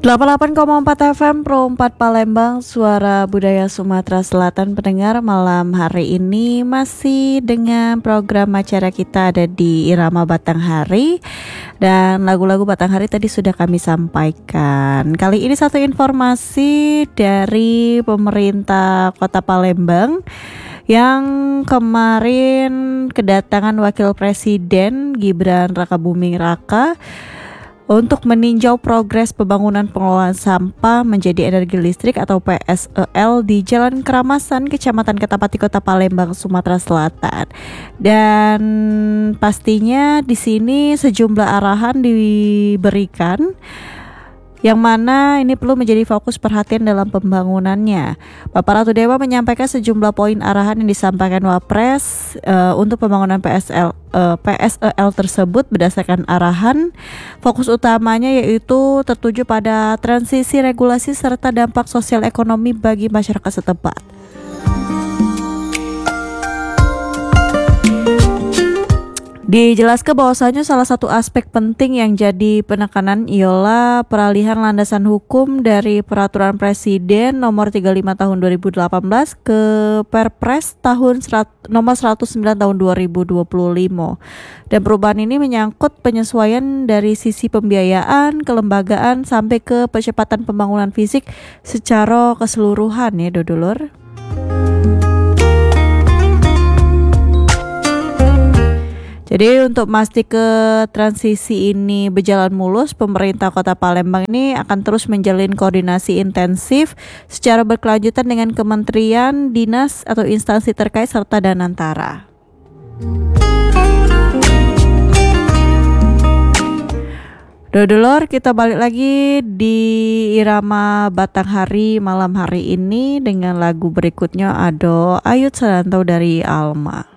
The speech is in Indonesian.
88,4 FM Pro 4 Palembang, suara budaya Sumatera Selatan. Pendengar, malam hari ini masih dengan program acara kita ada di Irama Batanghari. Dan lagu-lagu Batanghari tadi sudah kami sampaikan. Kali ini satu informasi dari pemerintah Kota Palembang yang kemarin kedatangan Wakil Presiden Gibran Rakabuming Raka untuk meninjau progres pembangunan pengelolaan sampah menjadi energi listrik atau PSEL di Jalan Keramasan, Kecamatan Ketapati, Kota Palembang, Sumatera Selatan. Dan pastinya di sini sejumlah arahan diberikan, yang mana ini perlu menjadi fokus perhatian dalam pembangunannya. Bapak Ratu Dewa menyampaikan sejumlah poin arahan yang disampaikan Wapres untuk pembangunan PSEL tersebut berdasarkan arahan. Fokus utamanya yaitu tertuju pada transisi regulasi serta dampak sosial ekonomi bagi masyarakat setempat. Dijelaskan bahwasanya salah satu aspek penting yang jadi penekanan ialah peralihan landasan hukum dari Peraturan Presiden Nomor 35 Tahun 2018 ke Perpres Nomor 109 Tahun 2025. Dan perubahan ini menyangkut penyesuaian dari sisi pembiayaan, kelembagaan sampai ke percepatan pembangunan fisik secara keseluruhan ya, Dodolor. Jadi untuk memastikan transisi ini berjalan mulus, pemerintah Kota Palembang ini akan terus menjalin koordinasi intensif secara berkelanjutan dengan kementerian, dinas atau instansi terkait serta Danantara. Dodolor, kita balik lagi di Irama Batanghari malam hari ini dengan lagu berikutnya, Ado Ayut Sadantau dari Alma.